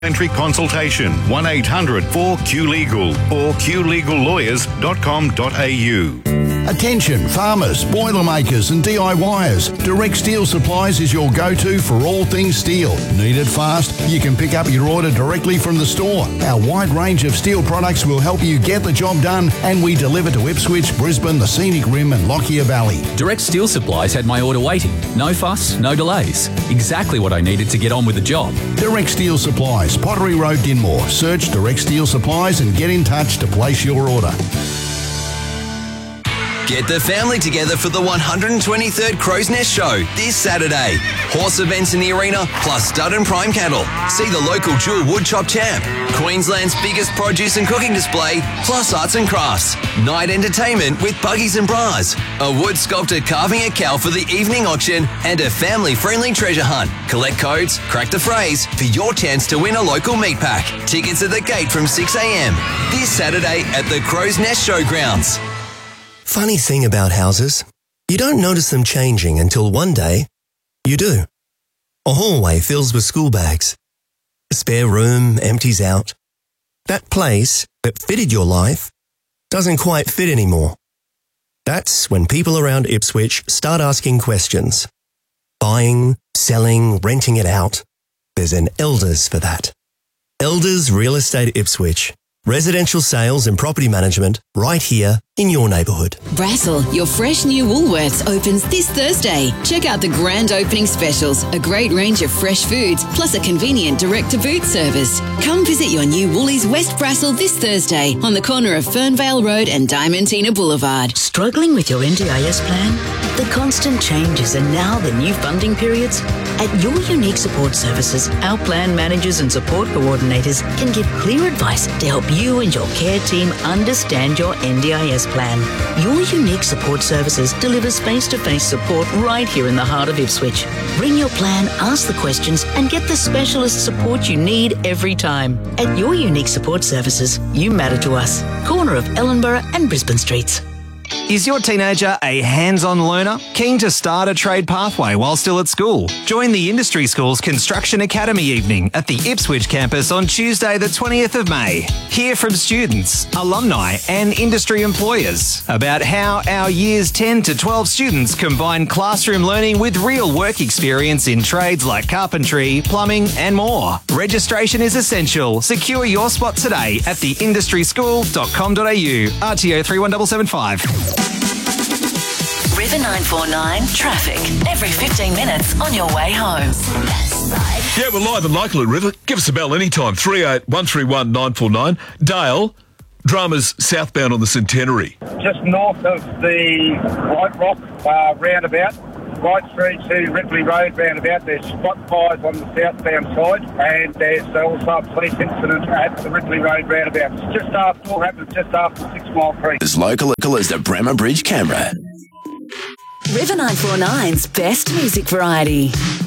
Entry consultation 1-800-4QLegal or qlegallawyers.com.au. Attention farmers, boilermakers and DIYers. Direct Steel Supplies is your go-to for all things steel. Need it fast? You can pick up your order directly from the store. Our wide range of steel products will help you get the job done, and we deliver to Ipswich, Brisbane, the Scenic Rim and Lockyer Valley. Direct Steel Supplies had my order waiting. No fuss, no delays. Exactly what I needed to get on with the job. Direct Steel Supplies, Pottery Road, Dinmore. Search Direct Steel Supplies and get in touch to place your order. Get the family together for the 123rd Crow's Nest Show this Saturday. Horse events in the arena, plus stud and prime cattle. See the local dual wood chop champ. Queensland's biggest produce and cooking display, plus arts and crafts. Night entertainment with buggies and bras. A wood sculptor carving a cow for the evening auction, and a family-friendly treasure hunt. Collect codes, crack the phrase for your chance to win a local meat pack. Tickets at the gate from 6 a.m. this Saturday at the Crow's Nest Showgrounds. Funny thing about houses, you don't notice them changing until one day you do. A hallway fills with school bags. A spare room empties out. That place that fitted your life doesn't quite fit anymore. That's when people around Ipswich start asking questions. Buying, selling, renting it out. There's an Elders for that. Elders Real Estate Ipswich. Residential sales and property management right here in your neighbourhood. Brassel, your fresh new Woolworths opens this Thursday. Check out the grand opening specials, a great range of fresh foods, plus a convenient direct-to-boot service. Come visit your new Woolies West Brassel this Thursday on the corner of Fernvale Road and Diamantina Boulevard. Struggling with your NDIS plan? The constant changes and now the new funding periods? At Your Unique Support Services, our plan managers and support coordinators can give clear advice to help you and your care team understand your NDIS plan. Your Unique Support Services delivers face-to-face support right here in the heart of Ipswich. Bring your plan, ask the questions, and get the specialist support you need every time. At Your Unique Support Services, you matter to us. Corner of Ellenborough and Brisbane Streets. Is your teenager a hands-on learner? Keen to start a trade pathway while still at school? Join the Industry School's Construction Academy evening at the Ipswich campus on Tuesday the 20th of May. Hear from students, alumni and industry employers about how our years 10 to 12 students combine classroom learning with real work experience in trades like carpentry, plumbing and more. Registration is essential. Secure your spot today at theindustryschool.com.au. RTO 31775. River 949 traffic every 15 minutes on your way home. Yeah, we're live and local at River. Give us a bell anytime. 38131949 949. Dale, dramas southbound on the Centenary. Just north of the White Rock roundabout, right through to Ripley Road roundabout, there's spot fires on the southbound side, and there's also a police incident at the Ripley Road roundabout. It's just after, all happens just after 6 Mile Creek. As local as the Bremer Bridge camera. River 949's best music variety.